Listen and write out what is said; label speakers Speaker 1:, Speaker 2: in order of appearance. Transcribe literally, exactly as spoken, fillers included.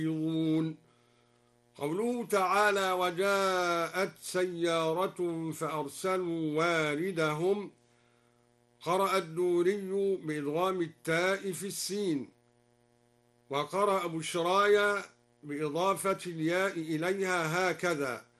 Speaker 1: يعرضون. قوله تعالى: وجاءت سيارة فأرسلوا واردهم، قرأ الدوري بإدغام التاء في السين، وقرأ بشراي بإضافة الياء إليها هكذا: